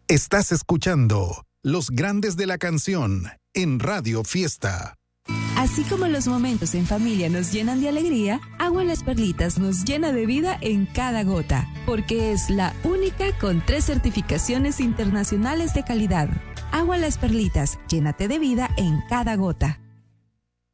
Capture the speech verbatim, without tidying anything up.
Estás escuchando Los Grandes de la Canción en Radio Fiesta. Así como los momentos en familia nos llenan de alegría, Agua Las Perlitas nos llena de vida en cada gota, porque es la única con tres certificaciones internacionales de calidad. Agua Las Perlitas, llénate de vida en cada gota.